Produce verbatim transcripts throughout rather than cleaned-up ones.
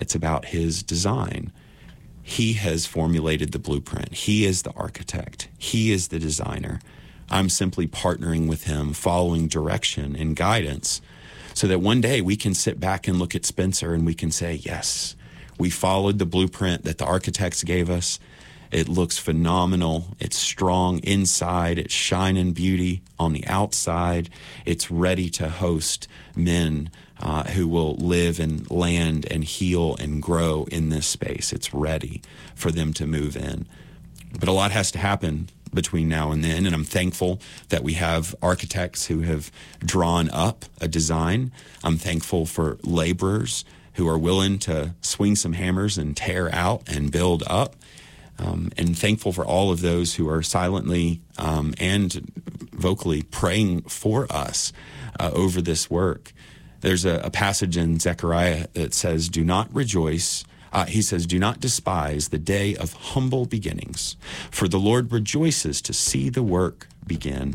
It's about his design. He has formulated the blueprint. He is the architect. He is the designer. I'm simply partnering with him, following direction and guidance, so that one day we can sit back and look at Spencer and we can say, yes, we followed the blueprint that the architects gave us. It looks phenomenal. It's strong inside. It's shine and beauty on the outside. It's ready to host men uh, who will live and land and heal and grow in this space. It's ready for them to move in. But a lot has to happen between now and then, and I'm thankful that we have architects who have drawn up a design. I'm thankful for laborers who are willing to swing some hammers and tear out and build up. Um, and thankful for all of those who are silently um, and vocally praying for us uh, over this work. There's a, a passage in Zechariah that says, do not rejoice. Uh, he says, do not despise the day of humble beginnings, for the Lord rejoices to see the work begin.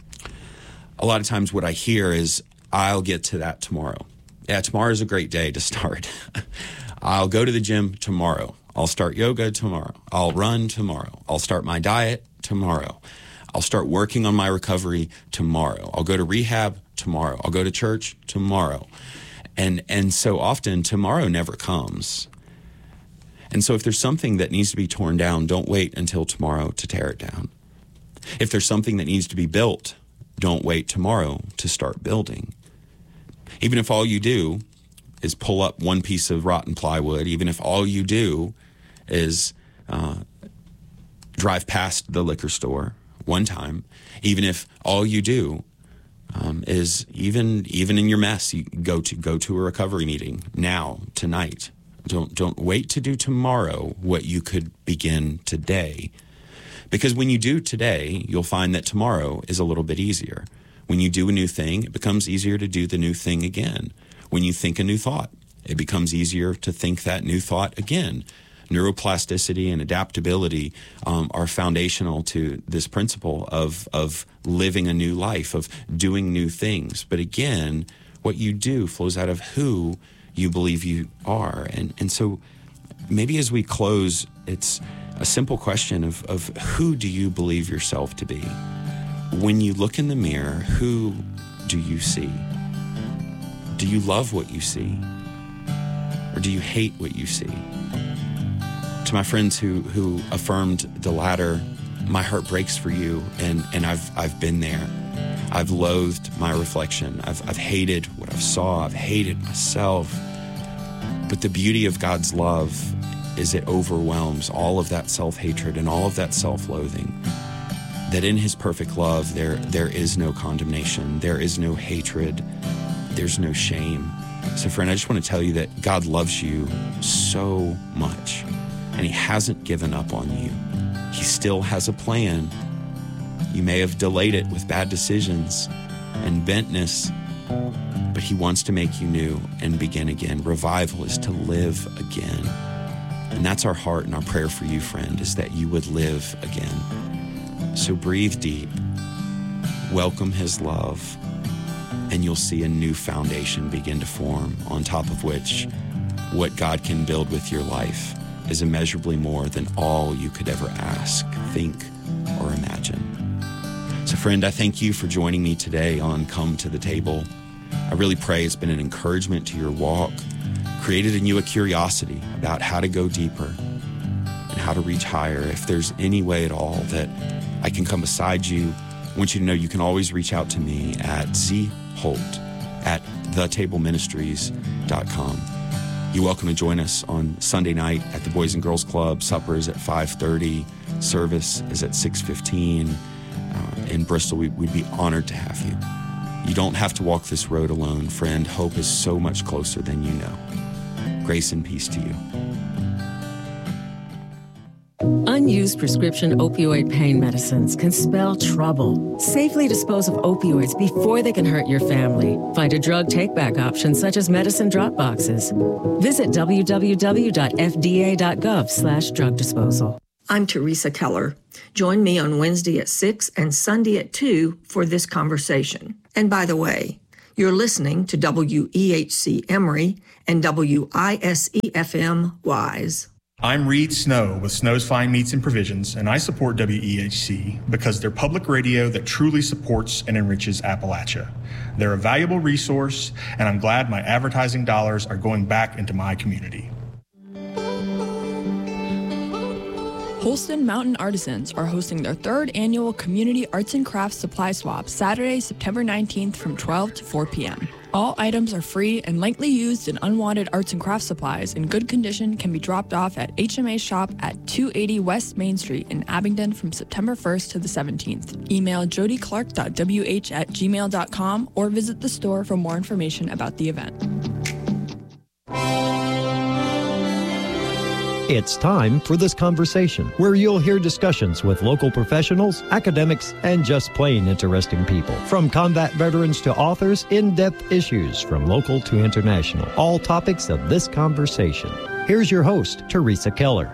A lot of times what I hear is, I'll get to that tomorrow. Yeah, tomorrow is a great day to start. I'll go to the gym tomorrow. I'll start yoga tomorrow. I'll run tomorrow. I'll start my diet tomorrow. I'll start working on my recovery tomorrow. I'll go to rehab tomorrow. I'll go to church tomorrow. And and so often tomorrow never comes. And so if there's something that needs to be torn down, don't wait until tomorrow to tear it down. If there's something that needs to be built, don't wait tomorrow to start building. Even if all you do is pull up one piece of rotten plywood, even if all you do is uh, drive past the liquor store one time, even if all you do um, is even even in your mess, you go to go to a recovery meeting now, tonight. Don't don't wait to do tomorrow what you could begin today. Because when you do today, you'll find that tomorrow is a little bit easier. When you do a new thing, it becomes easier to do the new thing again. When you think a new thought, it becomes easier to think that new thought again. Neuroplasticity and adaptability um, are foundational to this principle of, of living a new life, of doing new things. But again, what you do flows out of who you believe you are. And, and so maybe as we close, it's a simple question of, of who do you believe yourself to be? When you look in the mirror, who do you see? Do you love what you see? Or do you hate what you see? To my friends who, who affirmed the latter, my heart breaks for you, and, and I've I've been there. I've loathed my reflection. I've I've hated what I saw. I've hated myself. But the beauty of God's love is it overwhelms all of that self-hatred and all of that self-loathing. That in his perfect love, there there is no condemnation. There is no hatred. There's no shame. So friend, I just want to tell you that God loves you so much, and he hasn't given up on you. He still has a plan. You may have delayed it with bad decisions and bentness, but he wants to make you new and begin again. Revival is to live again. And that's our heart and our prayer for you, friend, is that you would live again. So breathe deep, welcome his love, and you'll see a new foundation begin to form, on top of which what God can build with your life is immeasurably more than all you could ever ask, think, or imagine. So friend, I thank you for joining me today on Come to the Table. I really pray it's been an encouragement to your walk, created in you a curiosity about how to go deeper and how to reach higher. If there's any way at all that I can come beside you, I want you to know you can always reach out to me at zholt at the table ministries dot com. You're welcome to join us on Sunday night at the Boys and Girls Club. Supper is at five thirty. Service is at six fifteen. Uh, in Bristol, we, we'd be honored to have you. You don't have to walk this road alone, friend. Hope is so much closer than you know. Grace and peace to you. Unused prescription opioid pain medicines can spell trouble. Safely dispose of opioids before they can hurt your family. Find a drug take-back option such as medicine drop boxes. Visit w w w dot f d a dot gov slash drug disposal. I'm Teresa Keller. Join me on Wednesday at six and Sunday at two for this conversation. And by the way, You're listening to W E H C Emory and W I S E F M Wise. I'm Reed Snow with Snow's Fine Meats and Provisions, and I support W E H C because they're public radio that truly supports and enriches Appalachia. They're a valuable resource, and I'm glad my advertising dollars are going back into my community. Holston Mountain Artisans are hosting their third annual Community Arts and Crafts Supply Swap Saturday, September nineteenth from twelve to four p.m. All items are free, and lightly used and unwanted arts and crafts supplies in good condition can be dropped off at H M A Shop at two eighty West Main Street in Abingdon from September first to the seventeenth. Email jody clark dot w h at gmail dot com or visit the store for more information about the event. It's time for This Conversation, where you'll hear discussions with local professionals, academics, and just plain interesting people. From combat veterans to authors, in-depth issues from local to international. All topics of this conversation. Here's your host, Teresa Keller.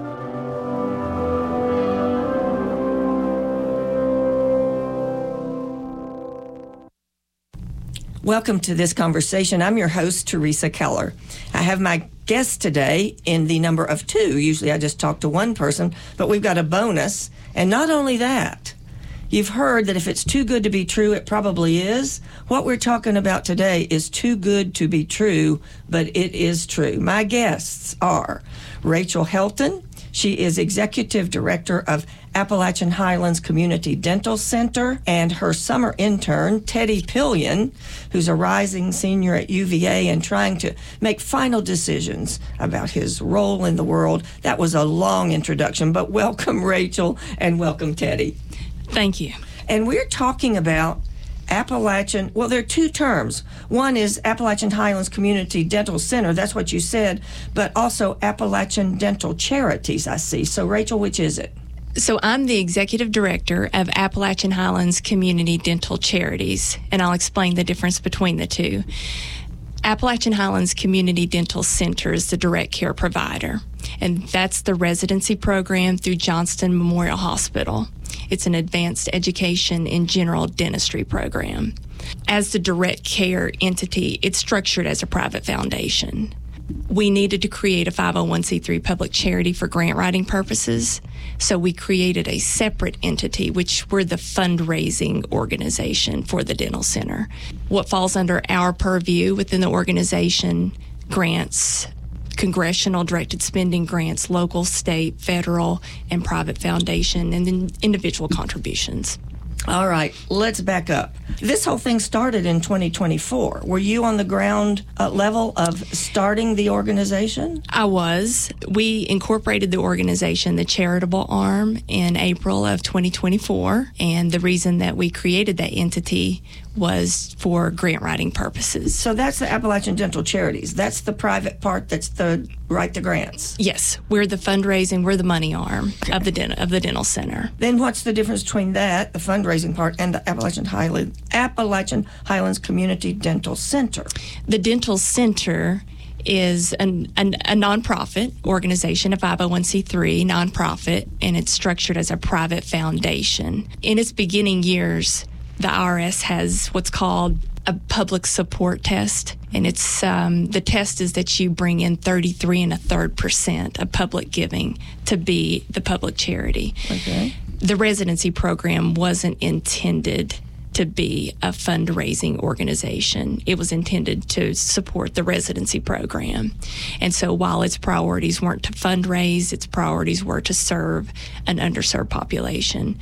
Welcome to This Conversation. I'm your host, Teresa Keller. I have my guest today in the number of two. Usually I just talk to one person, but we've got a bonus. And not only that, you've heard that if it's too good to be true, it probably is. What we're talking about today is too good to be true, but it is true. My guests are Rachel Helton. She is Executive Director of Appalachian Highlands Community Dental Center, and her summer intern, Teddy Pillion, who's a rising senior at U V A and trying to make final decisions about his role in the world. That was a long introduction, but welcome, Rachel, and welcome, Teddy. Thank you. And we're talking about Appalachian, well, there are two terms. One is Appalachian Highlands Community Dental Center. That's what you said, but also Appalachian Dental Charities, I see. So, Rachel, which is it? So I'm the Executive Director of Appalachian Highlands Community Dental Charities, and I'll explain the difference between the two. Appalachian Highlands Community Dental Center is the direct care provider, and that's the residency program through Johnston Memorial Hospital. It's an advanced education in general dentistry program. As the direct care entity, it's structured as a private foundation. We needed to create a five oh one c three public charity for grant writing purposes, so we created a separate entity, which we're the fundraising organization for the dental center. What falls under our purview within the organization: grants, congressional directed spending grants, local, state, federal, and private foundation, and then individual contributions. All right, let's back up. This whole thing started in twenty twenty-four. Were you on the ground uh, level of starting the organization? I was. We incorporated the organization, the charitable arm, in April of twenty twenty-four, and the reason that we created that entity was for grant writing purposes. So that's the Appalachian Dental Charities. That's the private part that's the write the grants. Yes, we're the fundraising, we're the money arm okay. of the den- of the dental center. Then what's the difference between that, the fundraising part, and the Appalachian Highland Appalachian Highlands Community Dental Center? The dental center is an, an, a nonprofit organization, a five oh one c three nonprofit, and it's structured as a private foundation. In its beginning years, the I R S has what's called a public support test, and it's um, the test is that you bring in thirty-three and a third percent of public giving to be the public charity. Okay. The residency program wasn't intended to be a fundraising organization. It was intended to support the residency program. And so while its priorities weren't to fundraise, its priorities were to serve an underserved population.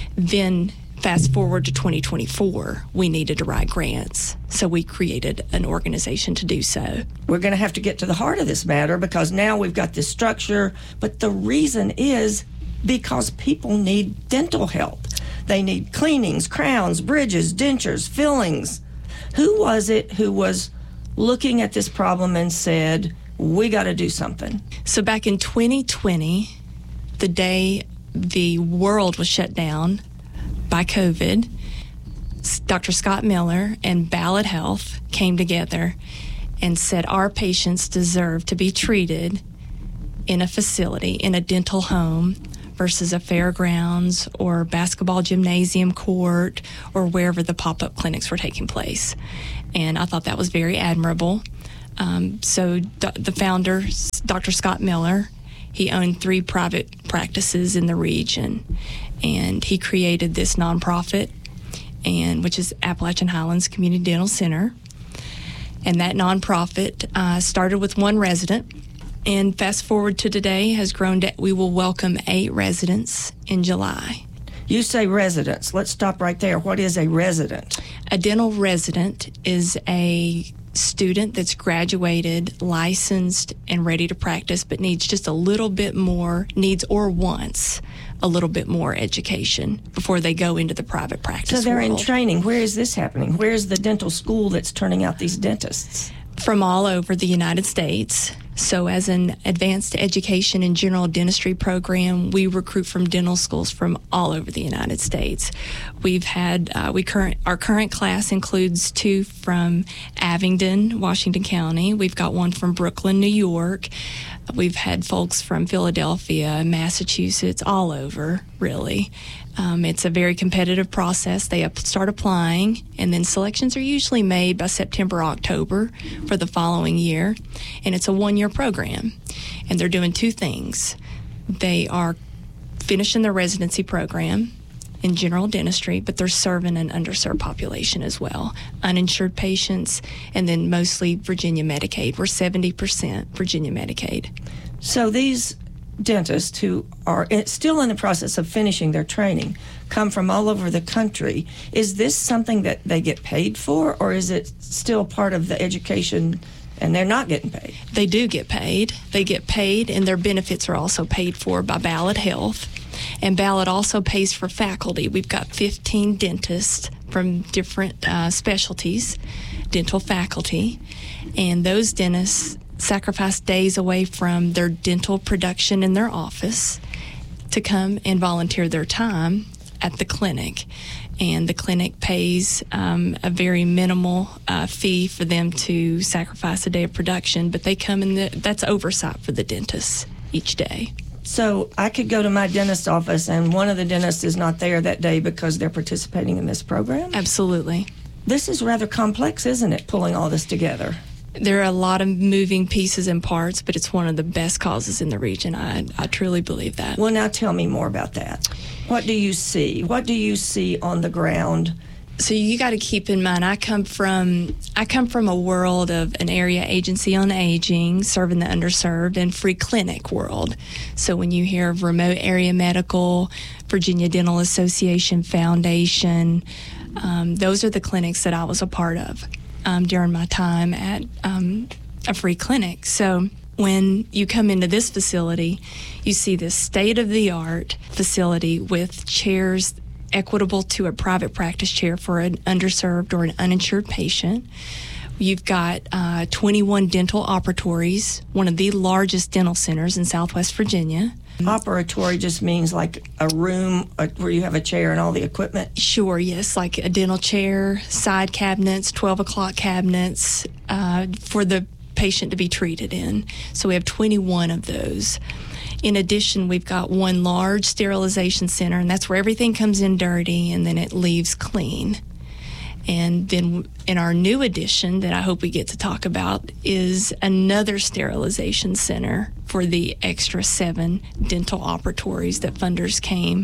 Then fast forward to twenty twenty-four, we needed to write grants, so we created an organization to do so. We're going to have to get to the heart of this matter because now we've got this structure, but the reason is because people need dental help. They need cleanings, crowns, bridges, dentures, fillings. Who was it who was looking at this problem and said, we got to do something? So back in twenty twenty, the day the world was shut down by COVID, Doctor Scott Miller and Ballad Health came together and said our patients deserve to be treated in a facility, in a dental home, versus a fairgrounds or basketball gymnasium court or wherever the pop-up clinics were taking place. and I thought that was very admirable. Um, so d- the founder, Doctor Scott Miller, he owned three private practices in the region, and he created this nonprofit, and which is Appalachian Highlands Community Dental Center. And that nonprofit uh, started with one resident, and fast forward to today has grown to, we will welcome eight residents in July. You say residents. Let's stop right there. What is a resident? A dental resident is a student that's graduated, licensed, and ready to practice, but needs just a little bit more, needs or wants a little bit more education before they go into the private practice So they're world. in training. Where is this happening? Where is the dental school that's turning out these dentists? From all over the United States. So as an advanced education and general dentistry program, we recruit from dental schools from all over the United States. We've had, uh, we current, our current class includes two from Abingdon, Washington County. We've got one from Brooklyn, New York. We've had folks from Philadelphia, Massachusetts, all over, really. Um, it's a very competitive process. They up, start applying, and then selections are usually made by September, October for the following year. And it's a one-year program. And they're doing two things. They are finishing their residency program in general dentistry, but they're serving an underserved population as well, uninsured patients, and then mostly Virginia Medicaid. We're seventy percent Virginia Medicaid. So these dentists who are in, still in the process of finishing their training come from all over the country. Is this something that they get paid for, or is it still part of the education and they're not getting paid? They do get paid. They get paid, and their benefits are also paid for by Ballot Health. And Ballot also pays for faculty. We've got fifteen dentists from different uh, specialties, dental faculty, and those dentists sacrifice days away from their dental production in their office to come and volunteer their time at the clinic. And the clinic pays um, a very minimal uh, fee for them to sacrifice a day of production, but they come in, the, that's oversight for the dentists each day. So I could go to my dentist's office and one of the dentists is not there that day because they're participating in this program? Absolutely. This is rather complex, isn't it, pulling all this together? There are a lot of moving pieces and parts, but it's one of the best causes in the region. I, I truly believe that. Well, now tell me more about that. What do you see? What do you see on the ground? So you got to keep in mind, I come from I come from a world of an area agency on aging, serving the underserved, and free clinic world. So when you hear of Remote Area Medical, Virginia Dental Association Foundation, um, those are the clinics that I was a part of um, during my time at um, a free clinic. So when you come into this facility, you see this state-of-the-art facility with chairs equitable to a private practice chair for an underserved or an uninsured patient. You've got uh, twenty-one dental operatories, one of the largest dental centers in Southwest Virginia. Operatory just means like a room uh, where you have a chair and all the equipment? Sure, yes, like a dental chair, side cabinets, twelve o'clock cabinets uh, for the patient to be treated in. So we have twenty-one of those. In addition, we've got one large sterilization center, and that's where everything comes in dirty and then it leaves clean. And then in our new addition that I hope we get to talk about is another sterilization center for the extra seven dental operatories that funders came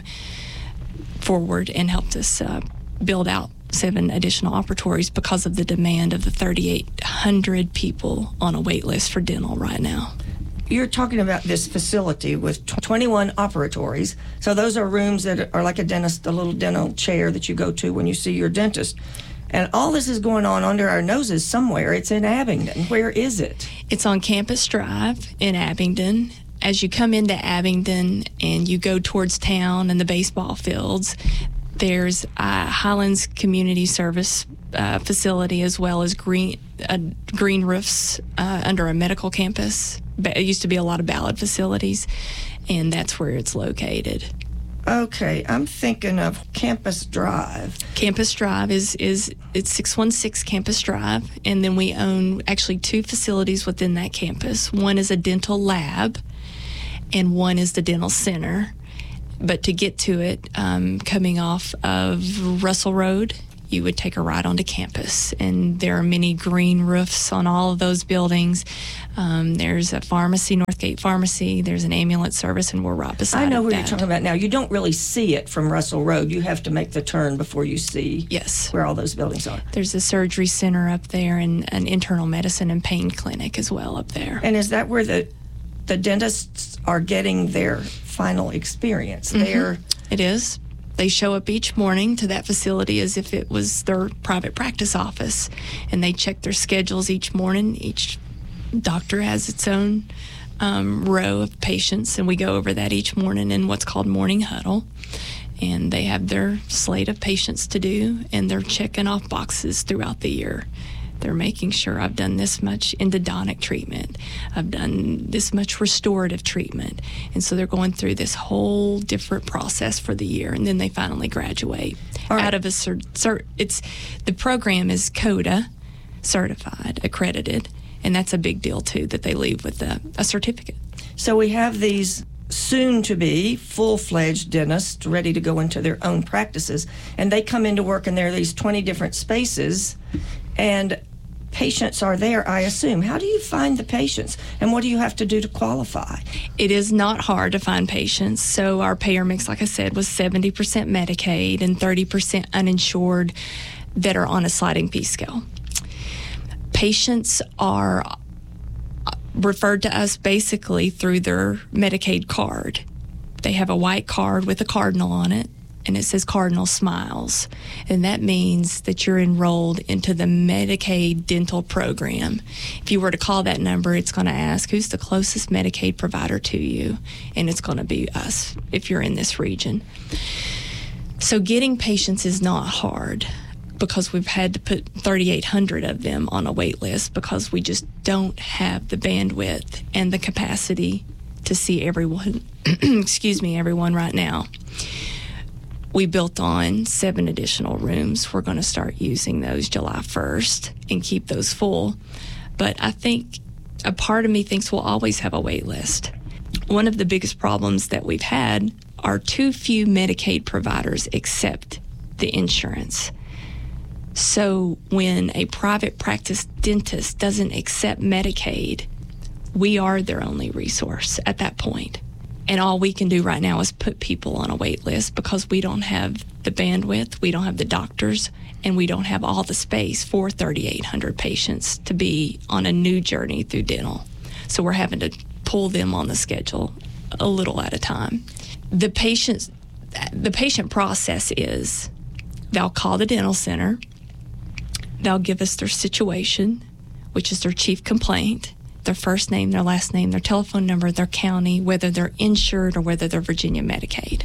forward and helped us uh, build out seven additional operatories because of the demand of the thirty-eight hundred people on a wait list for dental right now. You're talking about this facility with twenty-one operatories. So those are rooms that are like a dentist, a little dental chair that you go to when you see your dentist. And all this is going on under our noses somewhere. It's in Abingdon. Where is it? It's on Campus Drive in Abingdon. As you come into Abingdon and you go towards town and the baseball fields, there's a Highlands Community Service uh, facility as well as green uh, green roofs uh, under a medical campus. It used to be a lot of Ballot facilities, and that's where it's located. Okay, I'm thinking of Campus Drive. Campus Drive is, is it's six one six Campus Drive, and then we own actually two facilities within that campus. One is a dental lab, and one is the dental center. But to get to it, um, coming off of Russell Road you would take a ride onto campus, and there are many green roofs on all of those buildings. Um, there's a pharmacy, Northgate Pharmacy. There's an ambulance service, and we're right beside I know where that. you're talking about now. You don't really see it from Russell Road. You have to make the turn before you see yes. where all those buildings are. There's a surgery center up there and an internal medicine and pain clinic as well up there. And is that where the the dentists are getting their final experience? Mm-hmm. They're, it is. They show up each morning to that facility as if it was their private practice office, and they check their schedules each morning. Each doctor has its own um, row of patients, and we go over that each morning in what's called morning huddle. And they have their slate of patients to do, and they're checking off boxes throughout the year. They're making sure I've done this much endodontic treatment. I've done this much restorative treatment. And so they're going through this whole different process for the year, and then they finally graduate All right. out of a cert, cert. It's the program is CODA certified, accredited, and that's a big deal too, that they leave with a, a certificate. so we have these soon-to-be full-fledged dentists ready to go into their own practices, and they come into work, and there are these twenty different spaces, and patients are there, I assume. How do you find the patients, and what do you have to do to qualify? It is not hard to find patients. So our payer mix, like I said, was seventy percent Medicaid and thirty percent uninsured that are on a sliding fee scale. Patients are referred to us basically through their Medicaid card. They have a white card with a cardinal on it, and it says Cardinal Smiles. And that means that you're enrolled into the Medicaid dental program. If you were to call that number, it's going to ask who's the closest Medicaid provider to you, and it's going to be us if you're in this region. So getting patients is not hard, because we've had to put thirty-eight hundred of them on a wait list because we just don't have the bandwidth and the capacity to see everyone, excuse me, everyone right now. We built on seven additional rooms. We're going to start using those July first and keep those full. But I think a part of me thinks we'll always have a wait list. One of the biggest problems that we've had are too few Medicaid providers accept the insurance. So when a private practice dentist doesn't accept Medicaid, we are their only resource at that point. And all we can do right now is put people on a wait list because we don't have the bandwidth, we don't have the doctors, and we don't have all the space for thirty-eight hundred patients to be on a new journey through dental. So we're having to pull them on the schedule a little at a time. The patients, the patient process is they'll call the dental center, they'll give us their situation, which is their chief complaint, their first name, their last name, their telephone number, their county, whether they're insured or whether they're Virginia Medicaid.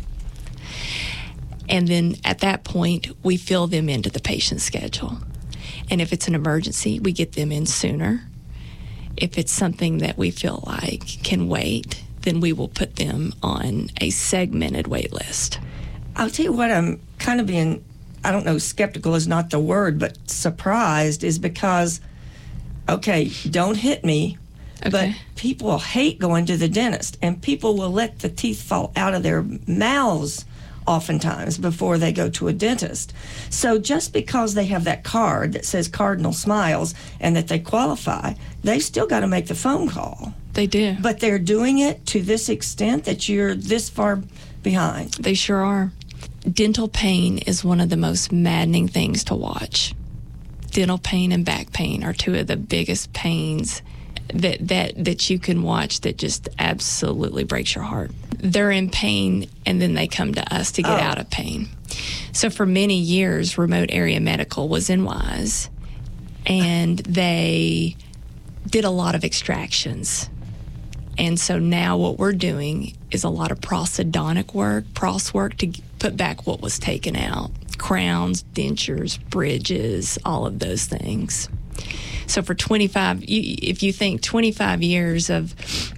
And then at that point, we fill them into the patient schedule. And if it's an emergency, we get them in sooner. If it's something that we feel like can wait, then we will put them on a segmented wait list. I'll tell you what, I'm kind of being, I don't know, skeptical is not the word, but surprised is because, okay, don't hit me, Okay. but people hate going to the dentist, and people will let the teeth fall out of their mouths oftentimes before they go to a dentist. So just because they have that card that says Cardinal Smiles and that they qualify, they've still got to make the phone call. They do. But they're doing it to this extent that you're this far behind. They sure are. Dental pain is one of the most maddening things to watch. Dental pain and back pain are two of the biggest pains that that that you can watch that just absolutely breaks your heart. They're in pain, and then they come to us to get Oh. out of pain. So for many years, Remote Area Medical was in Wise, and they did a lot of extractions. And so now what we're doing is a lot of prosthodontic work, pros work to put back what was taken out. Crowns, dentures, bridges, all of those things. So for twenty-five, you, if you think twenty-five years of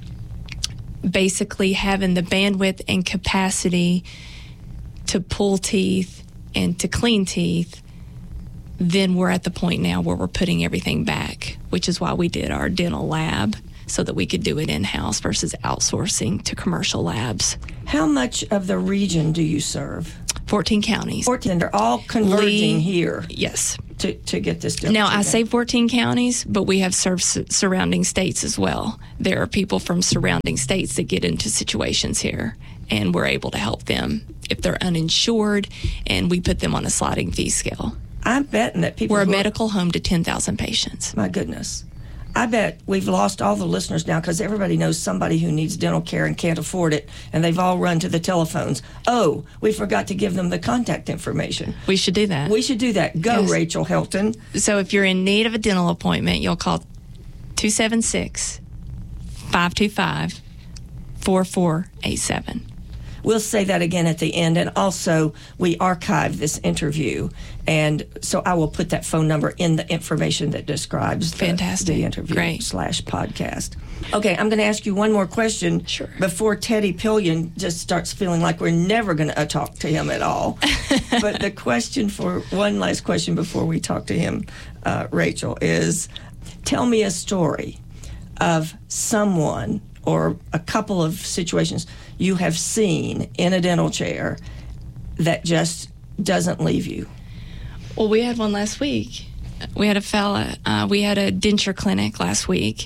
basically having the bandwidth and capacity to pull teeth and to clean teeth, then we're at the point now where we're putting everything back, which is why we did our dental lab, so that we could do it in-house versus outsourcing to commercial labs. How much of the region do you serve? fourteen counties. fourteen, they're all converging Lee- here Yes. to, to get this done. Now, I say fourteen counties, but we have served su- surrounding states as well. There are people from surrounding states that get into situations here, and we're able to help them if they're uninsured, and we put them on a sliding fee scale. I'm betting that people... We're a who are- medical home to ten thousand patients. My goodness. I bet we've lost all the listeners now because everybody knows somebody who needs dental care and can't afford it, and they've all run to the telephones. Oh, we forgot to give them the contact information. We should do that. We should do that. Go, Yes. Rachel Helton. So if you're in need of a dental appointment, you'll call two seven six, five two five, four four eight seven. We'll say that again at the end. And also, we archive this interview. And so I will put that phone number in the information that describes the, Fantastic. the interview Great. slash podcast. Okay, I'm going to ask you one more question Sure. before Teddy Pillion just starts feeling like we're never going to talk to him at all. But the question for one last question before we talk to him, uh, Rachel, is tell me a story of someone or a couple of situations you have seen in a dental chair that just doesn't leave you. Well, we had one last week. We had a fella, uh, we had a denture clinic last week,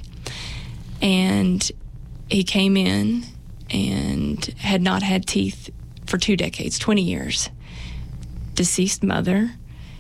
and he came in and had not had teeth for two decades, twenty years. Deceased mother,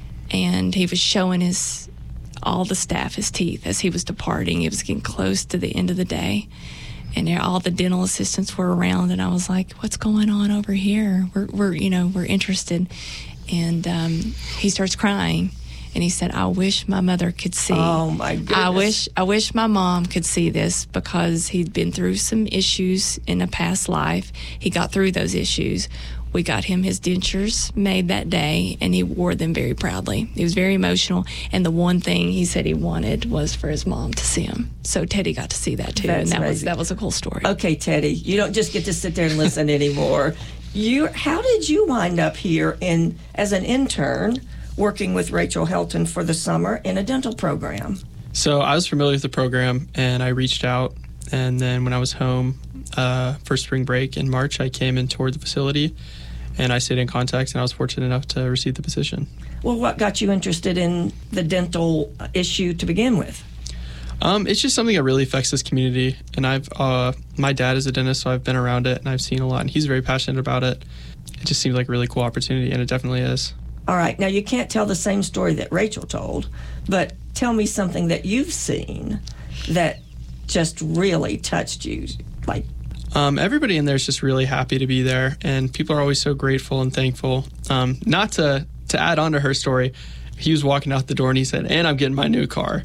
and he was showing his all the staff his teeth as he was departing. It was getting close to the end of the day, and all the dental assistants were around, and I was like, what's going on over here? We're, we're you know, we're interested. And um, he starts crying, and he said, I wish my mother could see. Oh, my goodness. I wish, I wish my mom could see this, because he'd been through some issues in a past life. He got through those issues. We got him his dentures made that day, and he wore them very proudly. He was very emotional, and the one thing he said he wanted was for his mom to see him. So Teddy got to see that too, That's and that was amazing. that was a cool story. Okay, Teddy, you don't just get to sit there and listen anymore. You, how did you wind up here in as an intern working with Rachel Helton for the summer in a dental program? So I was familiar with the program, and I reached out, and then when I was home uh, for spring break in March, I came and toured the facility, and I stayed in contact, and I was fortunate enough to receive the position. Well, what got you interested in the dental issue to begin with? Um, it's just something that really affects this community, and I've uh, my dad is a dentist, so I've been around it, and I've seen a lot, and he's very passionate about it. It just seems like a really cool opportunity, and it definitely is. All right, now you can't tell the same story that Rachel told, but tell me something that you've seen that just really touched you, like. Um, everybody in there is just really happy to be there, and people are always so grateful and thankful. Um, not to, to add on to her story, he was walking out the door and he said, and I'm getting my new car.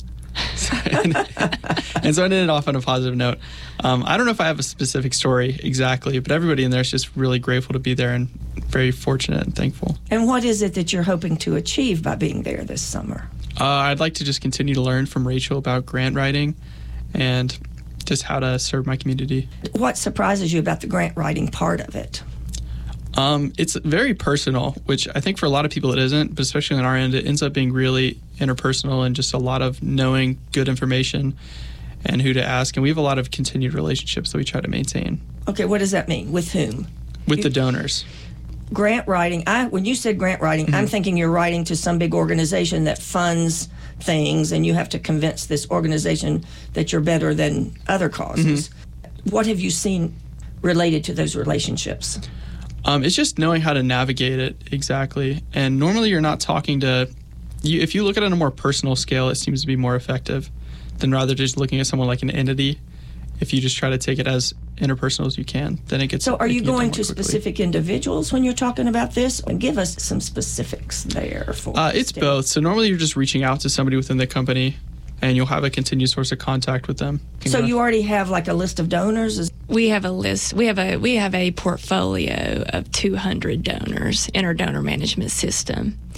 and, and so I ended it off on a positive note. Um, I don't know if I have a specific story exactly, but everybody in there is just really grateful to be there and very fortunate and thankful. And what is it that you're hoping to achieve by being there this summer? Uh, I'd like to just continue to learn from Rachel about grant writing and just how to serve my community. What surprises you about the grant writing part of it? Um, it's very personal, which I think for a lot of people it isn't, but especially on our end, it ends up being really interpersonal and just a lot of knowing good information and who to ask. And we have a lot of continued relationships that we try to maintain. Okay, what does that mean? With whom? With the donors. Grant writing, I when you said grant writing, mm-hmm. I'm thinking you're writing to some big organization that funds things, and you have to convince this organization that you're better than other causes. Mm-hmm. What have you seen related to those relationships? Um, it's just knowing how to navigate it exactly. And normally you're not talking to, you, if you look at it on a more personal scale, it seems to be more effective than rather just looking at someone like an entity. If you just try to take it as interpersonal as you can, then it gets. So are it you can get going done to more quickly. specific individuals when you're talking about this? And give us some specifics there. For Uh, it's both. So normally you're just reaching out to somebody within the company, and you'll have a continued source of contact with them. So you already have like a list of donors? Is- We have a list. We have a we have a portfolio of two hundred donors in our donor management system,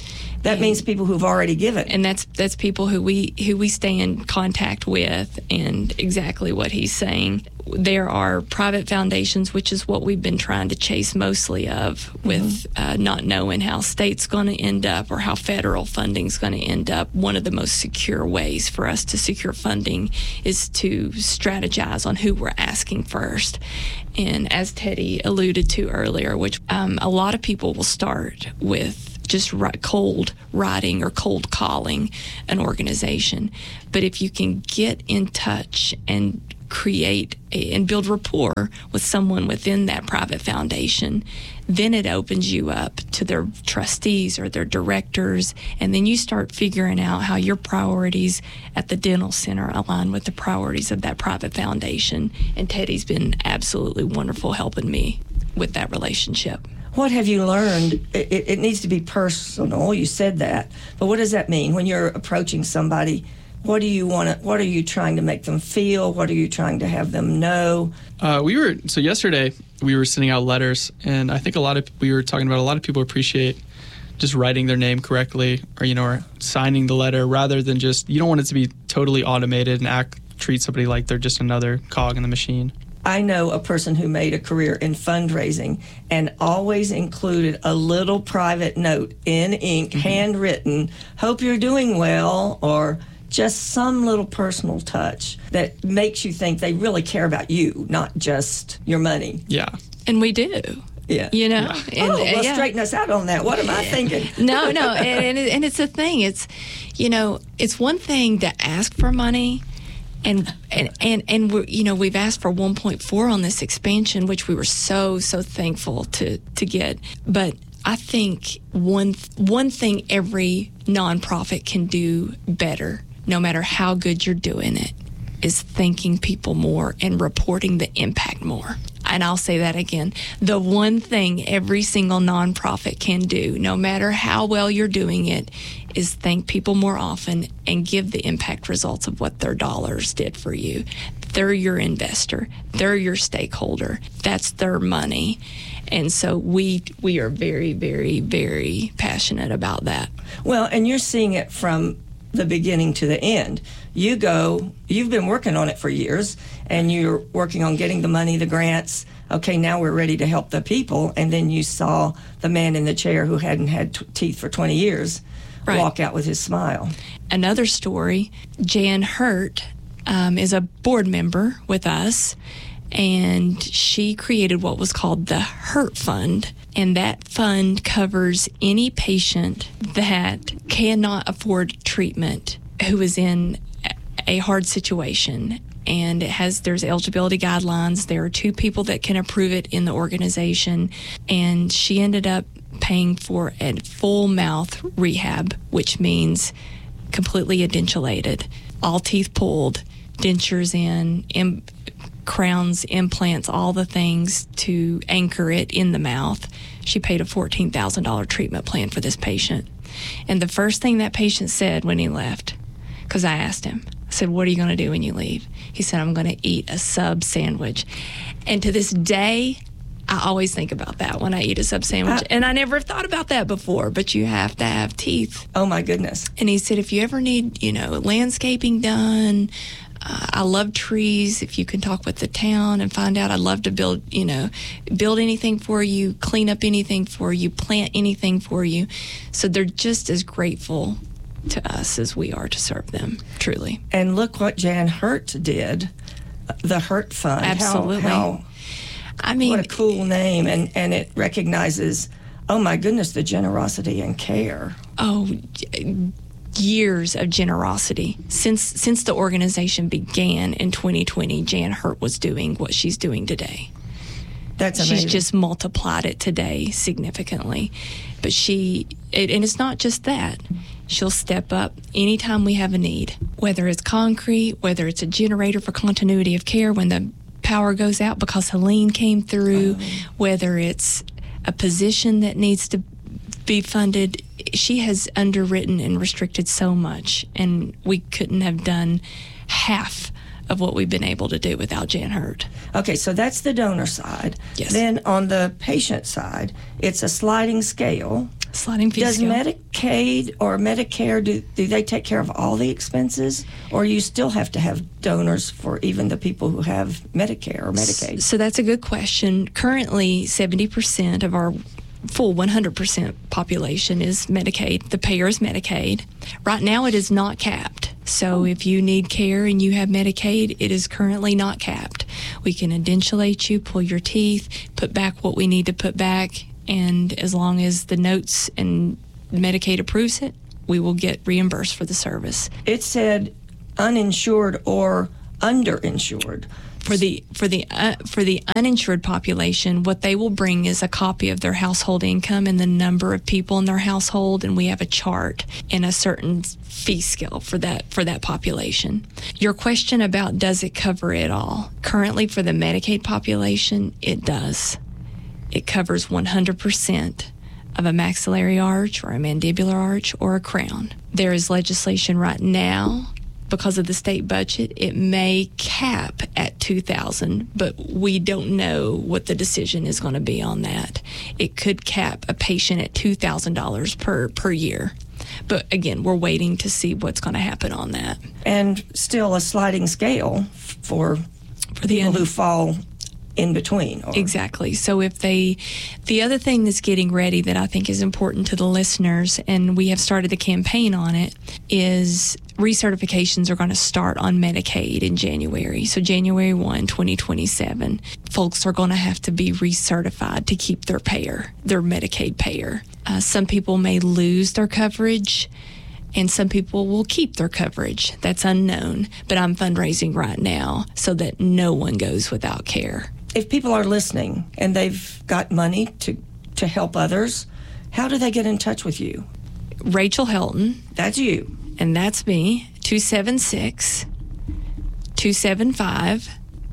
That means people who've already given. And that's that's people who we who we stay in contact with, and exactly what he's saying. There are private foundations, which is what we've been trying to chase mostly of, with mm-hmm. uh, not knowing how state's going to end up or how federal funding's going to end up. One of the most secure ways for us to secure funding is to strategize on who we're asking first. And as Teddy alluded to earlier, which um, a lot of people will start with just cold writing or cold calling an organization. But if you can get in touch and create a, and build rapport with someone within that private foundation, then it opens you up to their trustees or their directors, and then you start figuring out how your priorities at the dental center align with the priorities of that private foundation. And Teddy's been absolutely wonderful helping me with that relationship. What have you learned? It, it needs to be personal. You said that, but what does that mean when you're approaching somebody? What do you want to? What are you trying to make them feel? What are you trying to have them know? Uh, we were so yesterday we were sending out letters, and I think a lot of we were talking about a lot of people appreciate just writing their name correctly, or you know, or signing the letter rather than just, you don't want it to be totally automated and act treat somebody like they're just another cog in the machine. I know a person who made a career in fundraising and always included a little private note in ink, mm-hmm. handwritten, hope you're doing well, or just some little personal touch that makes you think they really care about you, not just your money. Yeah. And we do. Yeah. You know? Yeah. And, oh, well, yeah. straighten us out on that. What am I thinking? no, no. And, and, and it's a thing. It's, you know, it's one thing to ask for money. And and and, and we're, you know, we've asked for one point four on this expansion, which we were so so thankful to to get. But I think one one thing every nonprofit can do better, no matter how good you're doing it, is thanking people more and reporting the impact more. And I'll say that again. The one thing every single nonprofit can do, no matter how well you're doing it, is thank people more often and give the impact results of what their dollars did for you. They're your investor. They're your stakeholder. That's their money. And so we we are very, very, very passionate about that. Well, and you're seeing it from the beginning to the end. You go, you've been working on it for years, and you're working on getting the money, the grants. Okay, now we're ready to help the people. And then you saw the man in the chair who hadn't had t- teeth for twenty years right. walk out with his smile. Another story, Jan Hurt um, is a board member with us, and she created what was called the Hurt Fund. And that fund covers any patient that cannot afford treatment who is in a hard situation. And it has, there's eligibility guidelines. There are two people that can approve it in the organization. And she ended up paying for a full mouth rehab, which means completely edentulated, all teeth pulled, dentures in, im- crowns, implants, all the things to anchor it in the mouth. She paid a fourteen thousand dollars treatment plan for this patient. And the first thing that patient said when he left, because I asked him, I said, what are you going to do when you leave? He said, I'm going to eat a sub sandwich. And to this day, I always think about that when I eat a sub sandwich. I, and I never thought about that before, but you have to have teeth. Oh, my goodness. And he said, if you ever need, you know, landscaping done, uh, I love trees. If you can talk with the town and find out, I'd love to build, you know, build anything for you, clean up anything for you, plant anything for you. So they're just as grateful to us as we are to serve them, truly. And look what Jan Hurt did, the Hurt Fund. Absolutely. How, how, I mean, what a cool name, and, and it recognizes, oh my goodness, the generosity and care. Oh, years of generosity. Since since the organization began in twenty twenty, Jan Hurt was doing what she's doing today. That's amazing. She's just multiplied it today significantly. But she, it, and it's not just that. She'll step up anytime we have a need, whether it's concrete, whether it's a generator for continuity of care when the power goes out because Helene came through, oh. whether it's a position that needs to be funded. She has underwritten and restricted so much, and we couldn't have done half of what we've been able to do without Jan Hurt. Okay, so that's the donor side. Yes. Then on the patient side, it's a sliding scale. Sliding fee Does scale. Medicaid or Medicare, do, do they take care of all the expenses? Or you still have to have donors for even the people who have Medicare or Medicaid? So that's a good question. Currently, seventy percent of our full one hundred percent population is Medicaid. The payer is Medicaid. Right now, it is not capped. So if you need care and you have Medicaid, it is currently not capped. We can edentulate you, pull your teeth, put back what we need to put back, and as long as the notes and Medicaid approves it, we will get reimbursed for the service. It said uninsured or underinsured. For the for the uh, for the uninsured population, what they will bring is a copy of their household income and the number of people in their household, and we have a chart and a certain fee scale for that for that population. Your question about does it cover it all? Currently, for the Medicaid population, it does. It covers one hundred percent of a maxillary arch or a mandibular arch or a crown. There is legislation right now. Because of the state budget, it may cap at two thousand dollars, but we don't know what the decision is going to be on that. It could cap a patient at two thousand dollars per, per year. But again, we're waiting to see what's going to happen on that. And still a sliding scale for, For the people un- who fall in between. Or Exactly. So if they, the other thing that's getting ready that I think is important to the listeners, and we have started a campaign on it, is recertifications are going to start on Medicaid in January. So January first, twenty twenty-seven, folks are going to have to be recertified to keep their payer, their Medicaid payer. Uh, some people may lose their coverage, and some people will keep their coverage. That's unknown, but I'm fundraising right now so that no one goes without care. If people are listening and they've got money to, to help others, how do they get in touch with you? Rachel Helton. That's you. And that's me, two seven six, two seven five,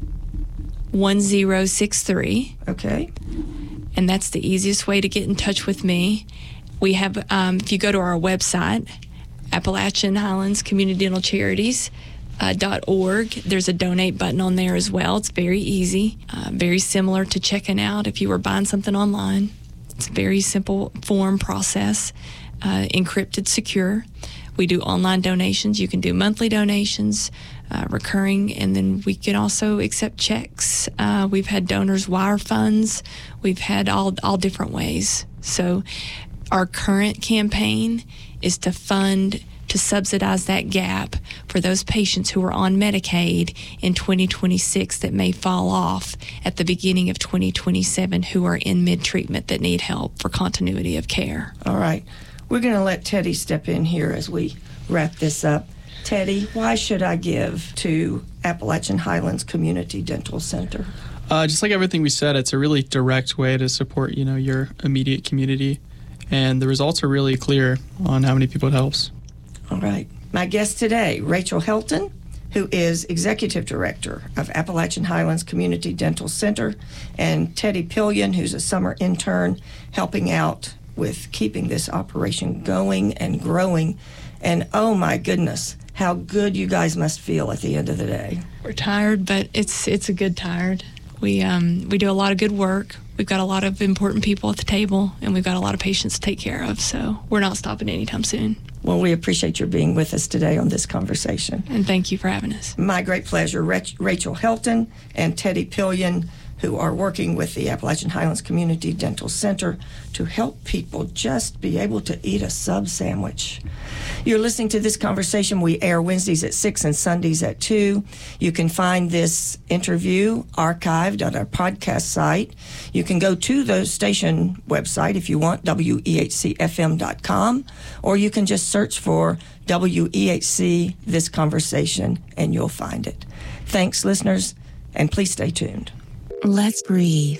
one zero six three. Okay. And that's the easiest way to get in touch with me. We have, um, if you go to our website, Appalachian Highlands Community Dental Charities. Uh, dot org. There's a donate button on there as well. It's very easy, uh, very similar to checking out if you were buying something online. It's a very simple form process, uh, encrypted, secure. We do online donations. You can do monthly donations, uh, recurring, and then we can also accept checks. Uh, we've had donors wire funds. We've had all all different ways. So our current campaign is to fund, to subsidize that gap for those patients who are on Medicaid in twenty twenty-six that may fall off at the beginning of twenty twenty-seven who are in mid-treatment that need help for continuity of care. All right. We're going to let Teddy step in here as we wrap this up. Teddy, why should I give to Appalachian Highlands Community Dental Center? Uh, just like everything we said, it's a really direct way to support, you know, your immediate community. And the results are really clear on how many people it helps. All right. My guest today, Rachel Helton, who is Executive Director of Appalachian Highlands Community Dental Center, and Teddy Pillion, who's a summer intern helping out with keeping this operation going and growing. And oh my goodness, how good you guys must feel at the end of the day. We're tired, but it's it's a good tired. We um we do a lot of good work. We've got a lot of important people at the table, and we've got a lot of patients to take care of. So we're not stopping anytime soon. Well, we appreciate your being with us today on this conversation. And thank you for having us. My great pleasure. Rach- Rachel Helton and Teddy Pillion, who are working with the Appalachian Highlands Community Dental Center to help people just be able to eat a sub sandwich. You're listening to this conversation. We air Wednesdays at six and Sundays at two. You can find this interview archived on our podcast site. You can go to the station website if you want, W E H C F M dot com, or you can just search for W E H C This Conversation and you'll find it. Thanks, listeners, and please stay tuned. Let's breathe.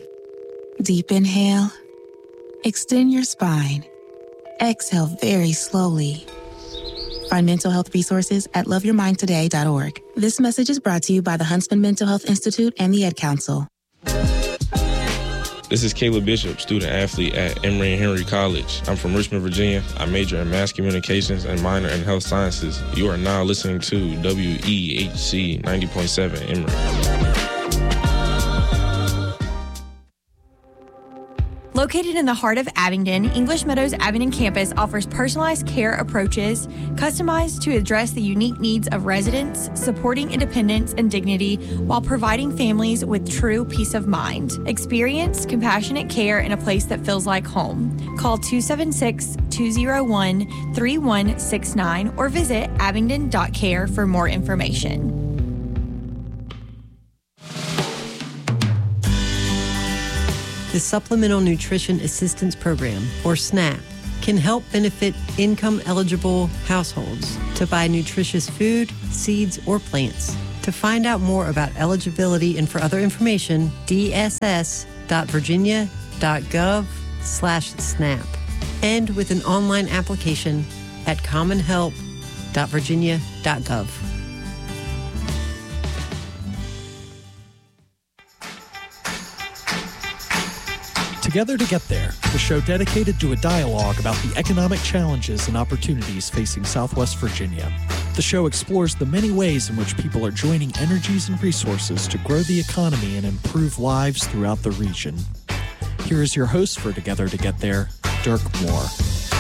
Deep inhale. Extend your spine. Exhale very slowly. Find mental health resources at love your mind today dot org. This message is brought to you by the Huntsman Mental Health Institute and the Ed Council. This is Caleb Bishop, student athlete at Emory and Henry College. I'm from Richmond, Virginia. I major in mass communications and minor in health sciences. You are now listening to W E H C ninety point seven Emory. Located in the heart of Abingdon, English Meadows Abingdon campus offers personalized care approaches customized to address the unique needs of residents, supporting independence and dignity while providing families with true peace of mind. Experience compassionate care in a place that feels like home. Call two seven six, two oh one, three one six nine or visit abingdon dot care for more information. The Supplemental Nutrition Assistance Program, or SNAP, can help benefit income-eligible households to buy nutritious food, seeds, or plants. To find out more about eligibility and for other information, d s s dot virginia dot gov slash snap, and with an online application at common help dot virginia dot gov. Together to Get There, the show dedicated to a dialogue about the economic challenges and opportunities facing Southwest Virginia. The show explores the many ways in which people are joining energies and resources to grow the economy and improve lives throughout the region. Here is your host for Together to Get There, Dirk Moore.